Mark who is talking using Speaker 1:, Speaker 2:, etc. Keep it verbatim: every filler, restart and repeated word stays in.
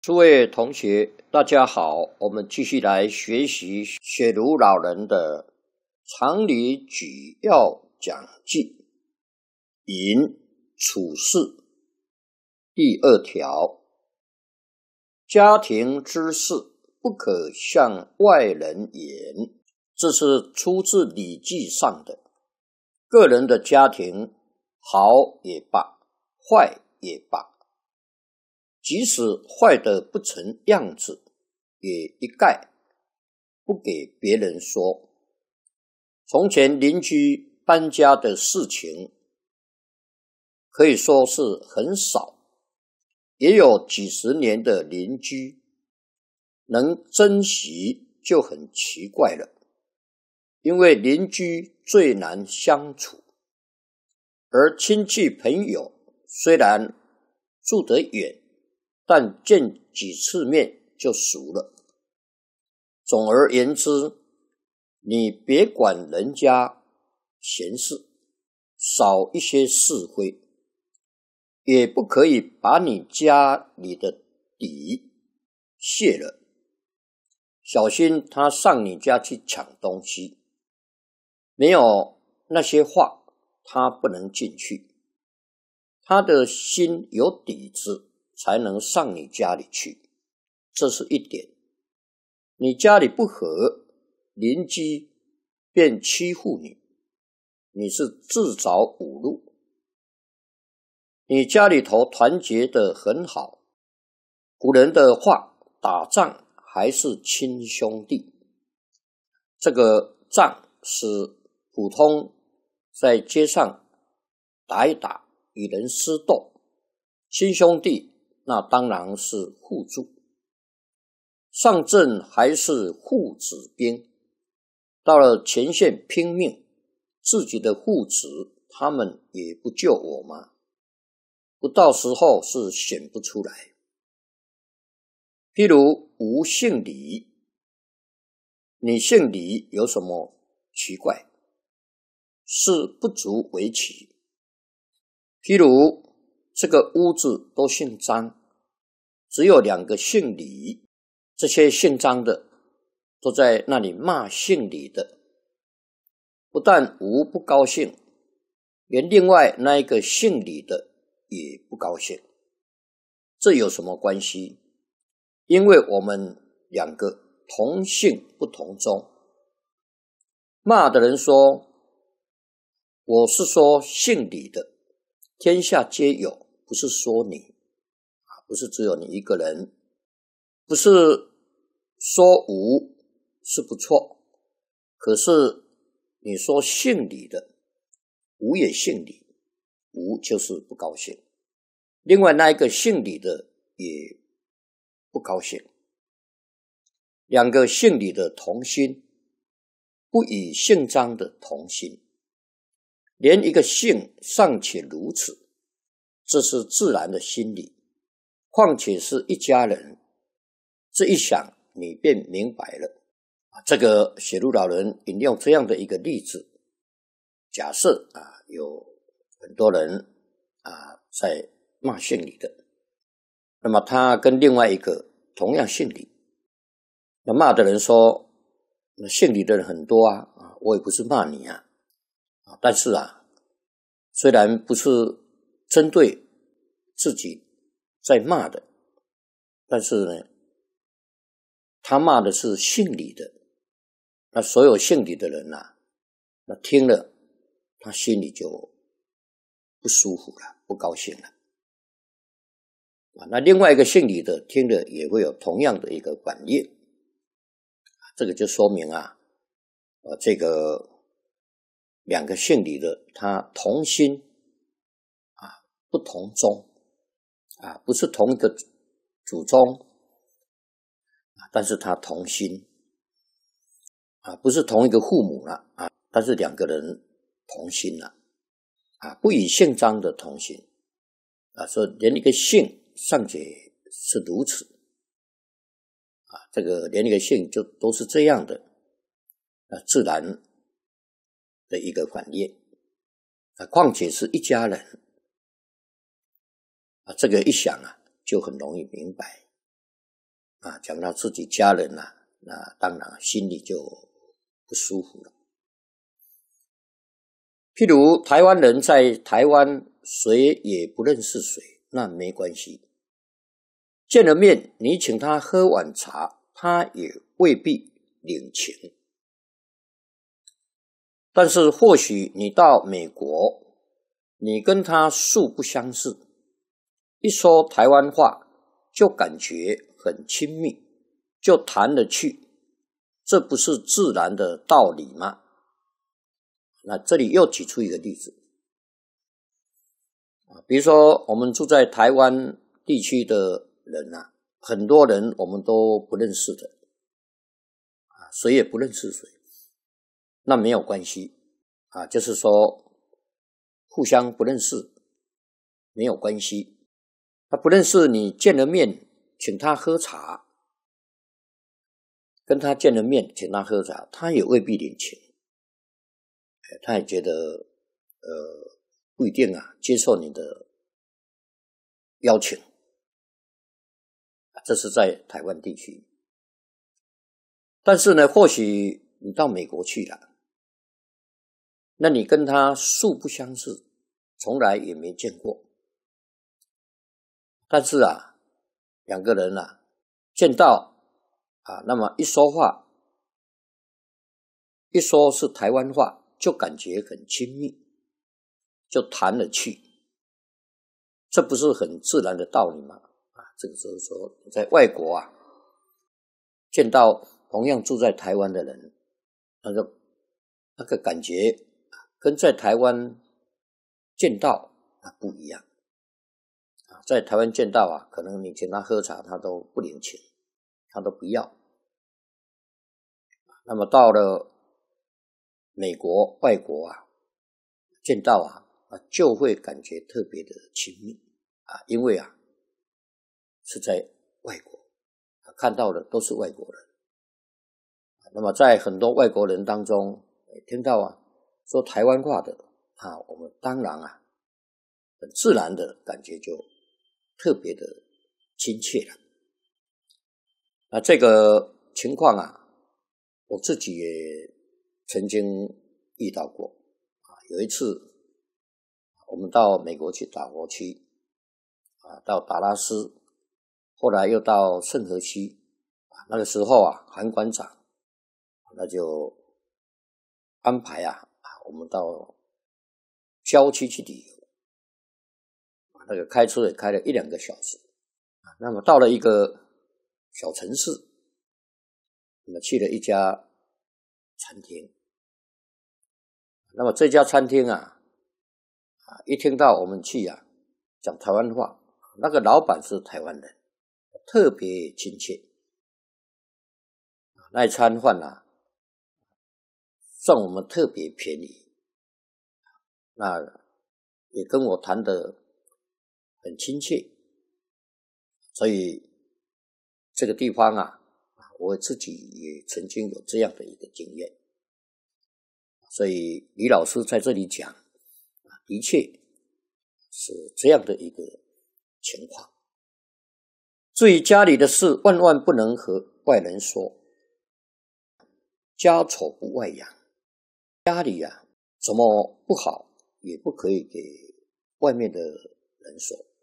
Speaker 1: 诸位同学，大家好，我们继续来学习雪庐老人的常理举要讲记，引处事第二条，家庭之事不可向外人言，这是出自《礼记》上的。个人的家庭好也罢，坏也罢，即使坏得不成样子，也一概不给别人说。从前邻居搬家的事情可以说是很少，也有几十年的邻居，能珍惜就很奇怪了。因为邻居最难相处，而亲戚朋友虽然住得远，但见几次面就熟了。总而言之，你别管人家闲事，少一些是非，也不可以把你家里的底泄了，小心他上你家去抢东西。没有那些话，他不能进去，他的心有底子才能上你家里去，这是一点。你家里不和，邻居便欺负你，你是自找五路。你家里头团结得很好，古人的话，打仗还是亲兄弟。这个仗是普通在街上打一打，与人厮斗，亲兄弟那当然是互助。上阵还是父子兵，到了前线拼命，自己的父子他们也不救我吗？不到时候是选不出来。譬如吾姓李，你姓李有什么奇怪？是不足为奇。譬如这个屋子都姓张，只有两个姓李，这些姓张的都在那里骂姓李的，不但吾不高兴，连另外那一个姓李的也不高兴。这有什么关系？因为我们两个同姓不同宗。骂的人说，我是说姓李的，天下皆有，不是说你，不是只有你一个人，不是说吾是不错，可是你说姓李的，吾也姓李，吾就是不高兴。另外那一个姓李的也不高兴。两个姓李的同心，不与姓张的同心。连一个姓尚且如此，这是自然的心理，况且是一家人，这一想你便明白了。这个雪庐老人引用这样的一个例子，假设啊有很多人啊在骂姓李的，那么他跟另外一个同样姓李，那骂的人说，那姓李的人很多啊，啊我也不是骂你啊。但是啊，虽然不是针对自己在骂的，但是呢，他骂的是姓李的，那所有姓李的人啊，那听了他心里就不舒服了，不高兴了。那另外一个姓李的听了也会有同样的一个反应，这个就说明啊，呃，这个两个姓李的他同心啊，不同宗啊，不是同一个祖宗，但是他同心啊，不是同一个父母了啊，但是两个人同心了啊，不与姓张的同心啊，说连一个姓尚且是如此啊，这个连一个姓就都是这样的啊，自然的一个反应啊，况且是一家人啊，这个一想啊，就很容易明白啊，讲到自己家人啊，那当然心里就不舒服了。譬如台湾人在台湾谁也不认识谁，那没关系。见了面，你请他喝碗茶，他也未必领情。但是或许你到美国，你跟他素不相识，一说台湾话就感觉很亲密，就谈得去，这不是自然的道理吗？那这里又举出一个例子，比如说我们住在台湾地区的人啊，很多人我们都不认识的，谁也不认识谁，那没有关系啊，就是说互相不认识没有关系。他不认识你见了面请他喝茶，跟他见了面请他喝茶，他也未必领情，他也觉得呃不一定啊接受你的邀请。这是在台湾地区。但是呢，或许你到美国去了，那你跟他素不相识，从来也没见过，但是啊两个人啊见到啊，那么一说话，一说是台湾话，就感觉很亲密，就谈了去，这不是很自然的道理吗？啊，这个就是说在外国啊见到同样住在台湾的人，那个那个感觉跟在台湾见到啊不一样啊，在台湾见到啊，可能你请他喝茶，他都不领情，他都不要。那么到了美国外国啊，见到啊就会感觉特别的亲密啊，因为啊是在外国，看到的都是外国人。那么在很多外国人当中，听到啊说台湾话的啊，我们当然啊很自然的感觉就特别的亲切了。那这个情况啊，我自己也曾经遇到过啊。有一次我们到美国去打国区啊，到达拉斯，后来又到圣荷西啊，那个时候啊韩馆长那就安排啊我们到郊区去旅游，那个开车也开了一两个小时。那么到了一个小城市，我们去了一家餐厅。那么这家餐厅啊，一听到我们去啊讲台湾话，那个老板是台湾人，特别亲切。那一餐饭啊算我们特别便宜，那也跟我谈得很亲切，所以这个地方啊，我自己也曾经有这样的一个经验。所以李老师在这里讲，的确是这样的一个情况。至于家里的事，万万不能和外人说，家丑不外扬。家里啊，什么不好也不可以给外面的人说。